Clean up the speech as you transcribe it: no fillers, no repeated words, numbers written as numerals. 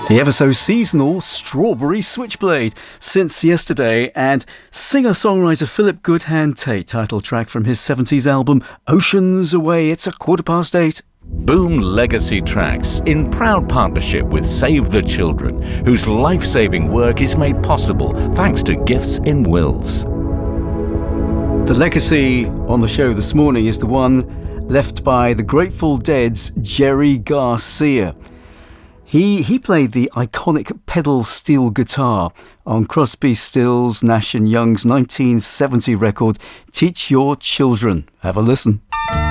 The ever so seasonal Strawberry Switchblade, Since Yesterday, and singer-songwriter Philip Goodhand Tate, title track from his 70s album Oceans Away. It's 8:15. Boom Legacy Tracks, in proud partnership with Save the Children, whose life-saving work is made possible thanks to gifts in wills. The legacy on the show this morning is the one left by the Grateful Dead's Jerry Garcia. He played the iconic pedal steel guitar on Crosby, Stills, Nash & Young's 1970 record, Teach Your Children. Have a listen.